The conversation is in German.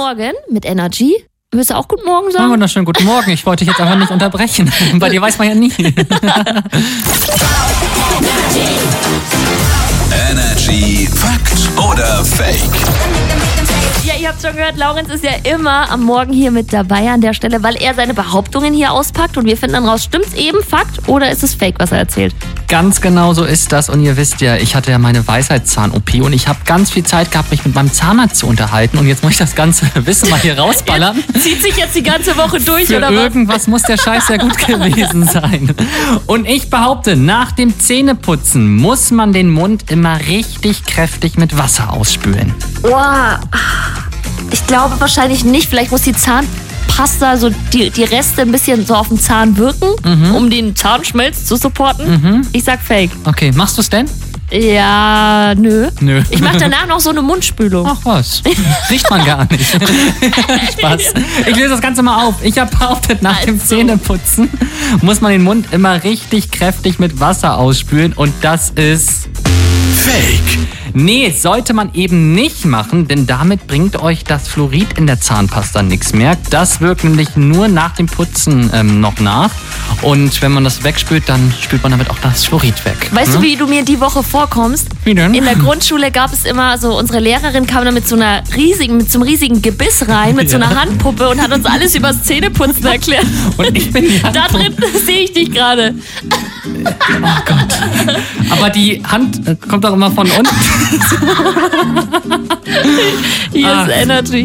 Morgen mit Energy. Willst du auch guten Morgen sagen? Wunderschönen guten Morgen. Ich wollte dich jetzt einfach nicht unterbrechen. Bei dir weiß man ja nie. Energy Fakt oder Fake? Ja, ihr habt schon gehört, Laurenz ist ja immer am Morgen hier mit dabei an der Stelle, weil er seine Behauptungen hier auspackt und wir finden dann raus, stimmt's eben Fakt oder ist es Fake, was er erzählt? Ganz genau so ist das. Und ihr wisst ja, ich hatte ja meine Weisheitszahn-OP und ich habe ganz viel Zeit gehabt, mich mit meinem Zahnarzt zu unterhalten. Und jetzt muss ich das ganze Wissen mal hier rausballern. Zieht sich jetzt die ganze Woche durch, Für oder was? irgendwas muss der Scheiß ja gut gewesen sein. Und ich behaupte, nach dem Zähneputzen muss man den Mund immer richtig kräftig mit Wasser ausspülen. Boah, ich glaube wahrscheinlich nicht. Vielleicht muss die Zahnpasta, so die Reste ein bisschen so auf den Zahn wirken, um den Zahnschmelz zu supporten. Ich sag Fake. Okay, machst du es denn? Ja, nö. Nö. Ich mache danach noch so eine Mundspülung. Ach was, riecht man gar nicht. Spaß. Ich löse das Ganze mal auf. Ich habe behauptet, nach dem Zähneputzen muss man den Mund immer richtig kräftig mit Wasser ausspülen und das ist... Fake. Nee, sollte man eben nicht machen, denn damit bringt euch das Fluorid in der Zahnpasta nichts mehr. Das wirkt nämlich nur nach dem Putzen noch nach. Und wenn man das wegspült, dann spült man damit auch das Fluorid weg. Weißt du, wie du mir die Woche vorkommst? Wie denn? In der Grundschule gab es immer so, unsere Lehrerin kam da mit so einem riesigen Gebiss rein, mit so einer Handpuppe und hat uns alles übers Zähneputzen erklärt. Und ich bin die Da Handpuppe. drin sehe ich dich gerade. Oh Gott. Aber die Hand kommt doch immer von unten. Hier ist Energy.